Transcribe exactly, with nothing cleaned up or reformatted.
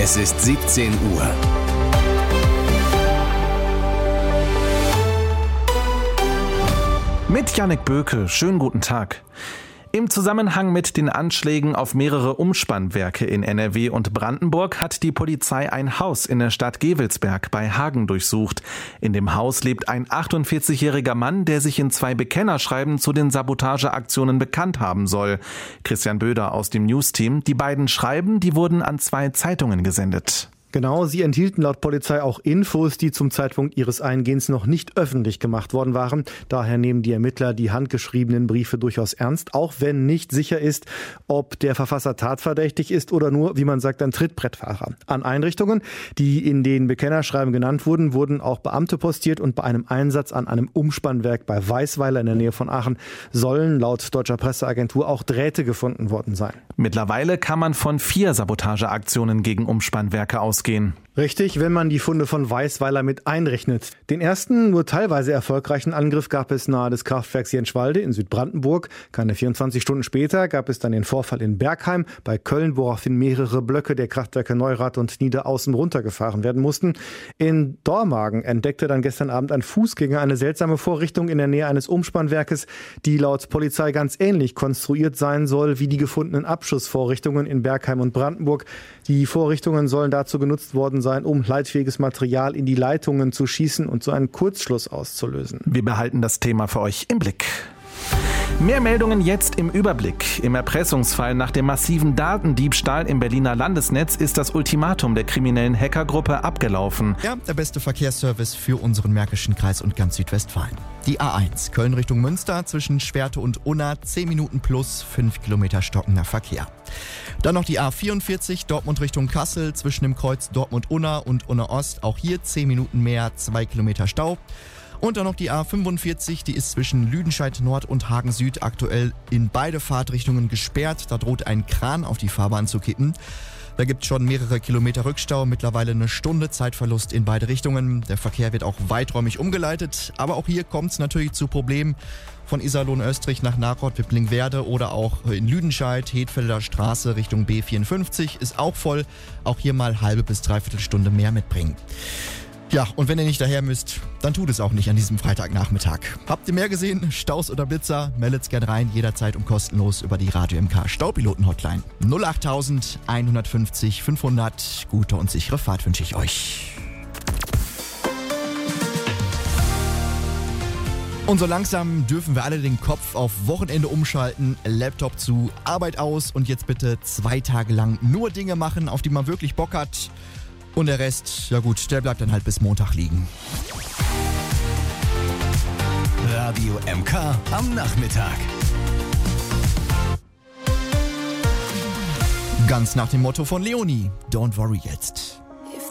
Es ist siebzehn Uhr. Mit Jannik Böke, schönen guten Tag. Im Zusammenhang mit den Anschlägen auf mehrere Umspannwerke in N R W und Brandenburg hat die Polizei ein Haus in der Stadt Gevelsberg bei Hagen durchsucht. In dem Haus lebt ein achtundvierzigjähriger Mann, der sich in zwei Bekennerschreiben zu den Sabotageaktionen bekannt haben soll. Christian Böder aus dem Newsteam. Die beiden Schreiben, die wurden an zwei Zeitungen gesendet. Genau, sie enthielten laut Polizei auch Infos, die zum Zeitpunkt ihres Eingehens noch nicht öffentlich gemacht worden waren. Daher nehmen die Ermittler die handgeschriebenen Briefe durchaus ernst, auch wenn nicht sicher ist, ob der Verfasser tatverdächtig ist oder nur, wie man sagt, ein Trittbrettfahrer. An Einrichtungen, die in den Bekennerschreiben genannt wurden, wurden auch Beamte postiert und bei einem Einsatz an einem Umspannwerk bei Weisweiler in der Nähe von Aachen sollen laut deutscher Presseagentur auch Drähte gefunden worden sein. Mittlerweile kann man von vier Sabotageaktionen gegen Umspannwerke ausgehen. Richtig, wenn man die Funde von Weisweiler mit einrechnet. Den ersten, nur teilweise erfolgreichen Angriff gab es nahe des Kraftwerks Jenschwalde in Südbrandenburg. Keine vierundzwanzig Stunden später gab es dann den Vorfall in Bergheim bei Köln, woraufhin mehrere Blöcke der Kraftwerke Neurath und Niederaußen runtergefahren werden mussten. In Dormagen entdeckte dann gestern Abend ein Fußgänger eine seltsame Vorrichtung in der Nähe eines Umspannwerkes, die laut Polizei ganz ähnlich konstruiert sein soll wie die gefundenen Abschussvorrichtungen in Bergheim und Brandenburg. Die Vorrichtungen sollen dazu genutzt worden sein, um leitfähiges Material in die Leitungen zu schießen und so einen Kurzschluss auszulösen. Wir behalten das Thema für euch im Blick. Mehr Meldungen jetzt im Überblick. Im Erpressungsfall nach dem massiven Datendiebstahl im Berliner Landesnetz ist das Ultimatum der kriminellen Hackergruppe abgelaufen. Ja, der beste Verkehrsservice für unseren Märkischen Kreis und ganz Südwestfalen. Die A eins, Köln Richtung Münster, zwischen Schwerte und Unna, zehn Minuten plus fünf Kilometer stockender Verkehr. Dann noch die A vierundvierzig, Dortmund Richtung Kassel, zwischen dem Kreuz Dortmund-Unna und Unna-Ost, auch hier zehn Minuten mehr, zwei Kilometer Stau. Und dann noch die A fünfundvierzig, die ist zwischen Lüdenscheid Nord und Hagen Süd aktuell in beide Fahrtrichtungen gesperrt. Da droht ein Kran auf die Fahrbahn zu kippen. Da gibt es schon mehrere Kilometer Rückstau, mittlerweile eine Stunde Zeitverlust in beide Richtungen. Der Verkehr wird auch weiträumig umgeleitet, aber auch hier kommt es natürlich zu Problemen. Von Iserlohn-Österreich nach Nachrott-Wipplingwerde oder auch in Lüdenscheid, Hedfelder Straße Richtung B vierundfünfzig ist auch voll. Auch hier mal halbe bis dreiviertel Stunde mehr mitbringen. Ja, und wenn ihr nicht daher müsst, dann tut es auch nicht an diesem Freitagnachmittag. Habt ihr mehr gesehen? Staus oder Blitzer? Meldet's gern rein, jederzeit und kostenlos über die Radio M K Staupiloten-Hotline. null acht eins fünf null fünfhundert. Gute und sichere Fahrt wünsche ich euch. Und so langsam dürfen wir alle den Kopf auf Wochenende umschalten, Laptop zu, Arbeit aus und jetzt bitte zwei Tage lang nur Dinge machen, auf die man wirklich Bock hat. Und der Rest, ja gut, der bleibt dann halt bis Montag liegen. Radio M K am Nachmittag. Ganz nach dem Motto von Leonie, don't worry jetzt.